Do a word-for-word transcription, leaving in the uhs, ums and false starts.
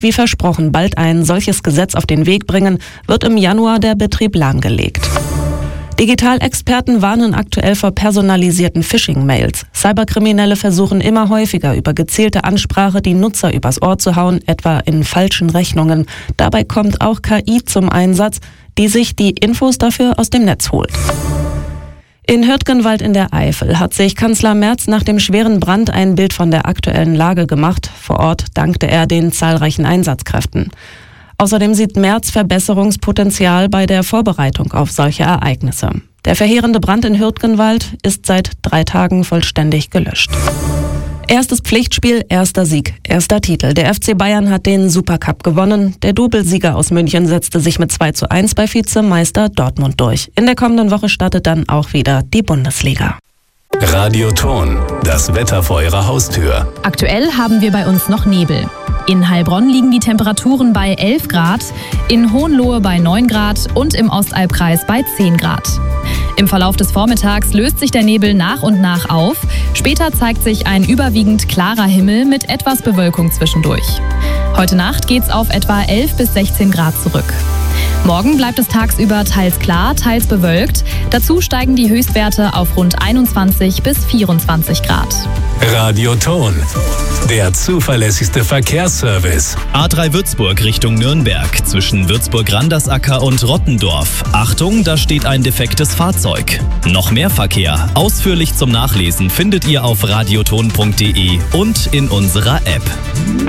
wie versprochen, bald ein solches Gesetz auf den Weg bringen, wird im Januar der Betrieb lahmgelegt. Digitalexperten warnen aktuell vor personalisierten Phishing-Mails. Cyberkriminelle versuchen immer häufiger, über gezielte Ansprache die Nutzer übers Ohr zu hauen, etwa in falschen Rechnungen. Dabei kommt auch K I zum Einsatz, die sich die Infos dafür aus dem Netz holt. In Hürtgenwald in der Eifel hat sich Kanzler Merz nach dem schweren Brand ein Bild von der aktuellen Lage gemacht. Vor Ort dankte er den zahlreichen Einsatzkräften. Außerdem sieht Merz Verbesserungspotenzial bei der Vorbereitung auf solche Ereignisse. Der verheerende Brand in Hürtgenwald ist seit drei Tagen vollständig gelöscht. Erstes Pflichtspiel, erster Sieg, erster Titel. Der F C Bayern hat den Supercup gewonnen. Der Doublesieger aus München setzte sich mit zwei zu eins bei Vizemeister Dortmund durch. In der kommenden Woche startet dann auch wieder die Bundesliga. Radioton, das Wetter vor Ihrer Haustür. Aktuell haben wir bei uns noch Nebel. In Heilbronn liegen die Temperaturen bei elf Grad, in Hohenlohe bei neun Grad und im Ostalbkreis bei zehn Grad. Im Verlauf des Vormittags löst sich der Nebel nach und nach auf. Später zeigt sich ein überwiegend klarer Himmel mit etwas Bewölkung zwischendurch. Heute Nacht geht's auf etwa elf bis sechzehn Grad zurück. Morgen bleibt es tagsüber teils klar, teils bewölkt. Dazu steigen die Höchstwerte auf rund einundzwanzig bis vierundzwanzig Grad. Radioton, der zuverlässigste Verkehrsservice. A drei Würzburg Richtung Nürnberg zwischen Würzburg-Randersacker und Rottendorf. Achtung, da steht ein defektes Fahrzeug. Noch mehr Verkehr, ausführlich zum Nachlesen, findet ihr auf radioton punkt de und in unserer App.